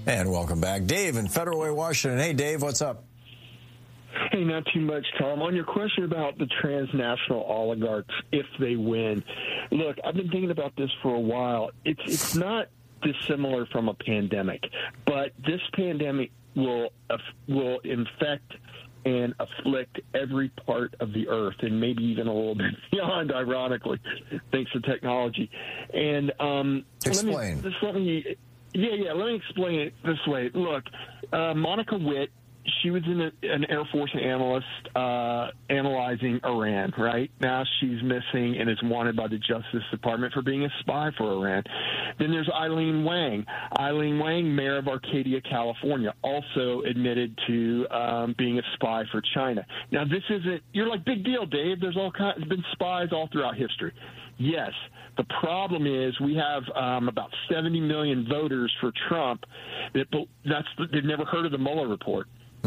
And welcome back. Dave in Federal Way, Washington. Hey, Dave, what's up? Hey, not too much, Tom. On your question about the transnational oligarchs, if they win, look, I've been thinking about this for a while. It's not dissimilar from a pandemic, but this pandemic will infect and afflict every part of the earth, and maybe even a little bit beyond, ironically, thanks to technology. And explain. Let me explain it this way. Look, Monica Witt, she was an Air Force analyst analyzing Iran, right? Now she's missing and is wanted by the Justice Department for being a spy for Iran. Then there's Eileen Wang. Eileen Wang, mayor of Arcadia, California, also admitted to being a spy for China. Now, this isn't – you're like, big deal, Dave. There's been spies all throughout history. Yes. The problem is we have about 70 million voters for Trump they've never heard of the Mueller report.